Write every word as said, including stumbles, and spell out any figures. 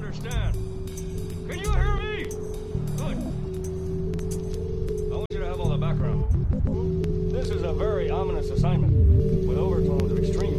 understand. Can you hear me? Good. I want you to have all the background. This is a very ominous assignment, with overtones of extreme